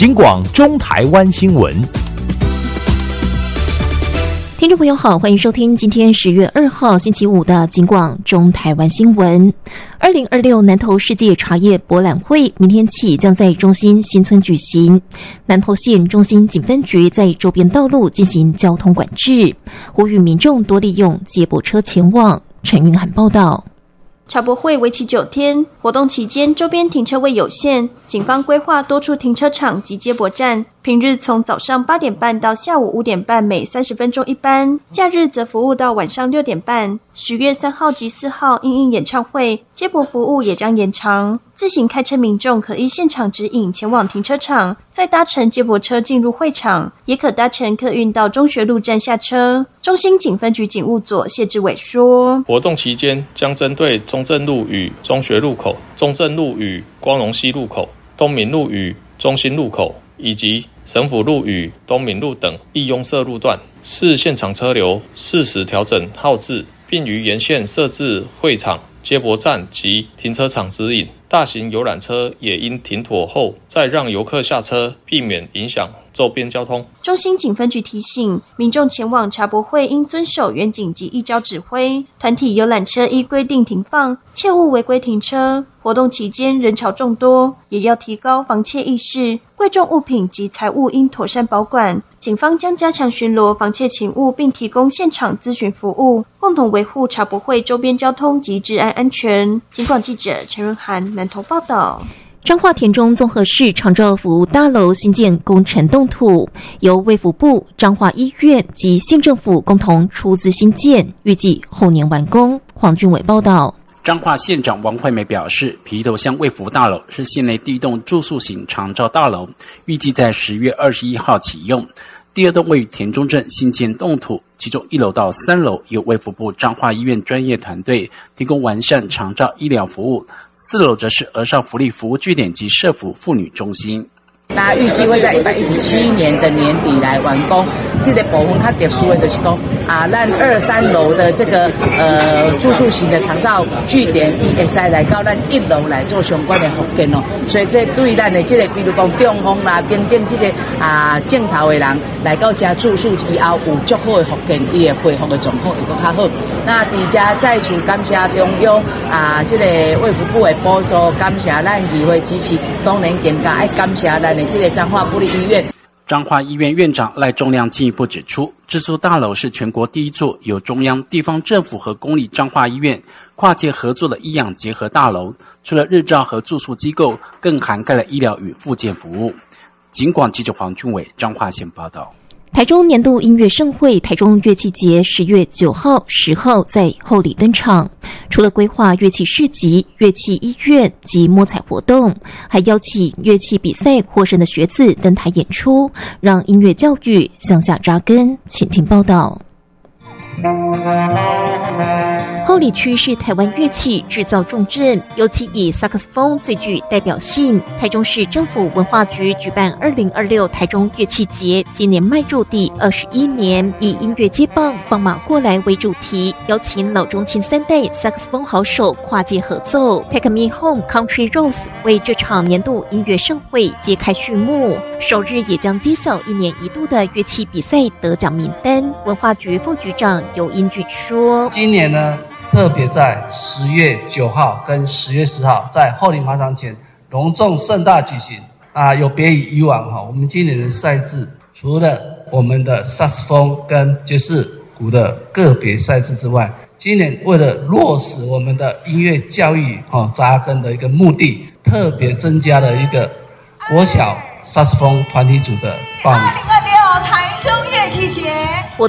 警广中台湾新闻。 听众朋友好，欢迎收听今天10月2号星期五的警广中台湾新闻。2026南投世界茶叶博览会明天起将在中心新村举行，南投县中心警分局在周边道路进行交通管制，呼吁民众多利用接驳车前往。陈云涵报道。 茶博会为期9天，活动期间周边停车位有限，警方规划多处停车场及接驳站，平日从早上8点半到下午5点半，每30分钟一班；假日则服务到晚上6点半。10月3号及4号因应演唱会，接驳服务也将延长。自行开车民众可依现场指引前往停车场，再搭乘接驳车进入会场，也可搭乘客运到中学路站下车。中兴警分局警务佐谢志伟说， 活动期间将针对中正路与中学路口、中正路与光荣西路口、东明路与中兴路口以及省府路与东明路等易拥塞路段，视现场车流，适时调整号志，并于沿线设置会场、接驳站及停车场指引。大型游览车也应停妥后再让游客下车，避免影响周边交通。 中兴警分局提醒民众前往茶博会应遵守远景及一招指挥，团体游览车依规定停放，切勿违规停车。活动期间人潮众多，也要提高防窃意识，贵重物品及财物应妥善保管。警方将加强巡逻防窃勤务，并提供现场咨询服务，共同维护茶博会周边交通及治安安全。警广记者陈润涵南投报道。 彰化田中综合市长照服务大楼新建工程动土，由卫福部、彰化医院及县政府共同出资新建，预计后年完工。黄俊伟报道。 彰化县长王惠美表示，埤头乡卫福大楼是县内第一栋住宿型长照大楼，预计在10月21号启用。第二栋位于田中镇新建动土，其中1楼到3楼由卫福部彰化医院专业团队提供完善长照医疗服务，4楼则是儿少福利服务据点及社福妇女中心。 那预计会在117年的年底来完工。这个部分较特殊的就是说咱2、3楼的这个住宿型的长照据点，伊会使来到咱1楼来做相关的福建哦。所以这对咱的这个，比如讲中风啦、等等这个镜头的人来到家住宿以后有足好的福建，伊的恢复的状况会更较好。那伫家再次感谢中央这个卫福部的补助，感谢咱议会支持，当然更加爱感谢咱的这个彰化部立医院。 彰化医院院长赖仲亮进一步指出，这座大楼是全国第一座由中央、地方政府和公立彰化医院跨界合作的医养结合大楼，除了日照和住宿机构，更涵盖了医疗与复健服务。警广记者黄俊伟彰化县报道。 台中年度音乐盛会台中乐器节10月9号、10号在后里登场。除了规划乐器市集、乐器医院及摸彩活动，还邀请乐器比赛获胜的学子登台演出，让音乐教育向下扎根。请听报道。后里区是台湾乐器制造重镇，尤其以萨克斯风最具代表性。台中市政府文化局举办2026台中乐器节，今年迈入第21年，以音乐接棒放马过来为主题，邀请老中青3代萨克斯风好手跨界合奏 Take Me Home Country Roads 为这场年度音乐盛会揭开序幕。首日也将揭晓1年1度的乐器比赛得奖名单。文化局副局长尤英俊说， 今年呢特别在10月9号跟10月10号在后里马场前隆重盛大举行有别于以往我们今年的赛制除了我们的萨克斯风跟爵士鼓的个别赛制之外，今年为了落实我们的音乐教育扎根的一个目的，特别增加了一个国小萨克斯风团体组的报名。 台中乐器节活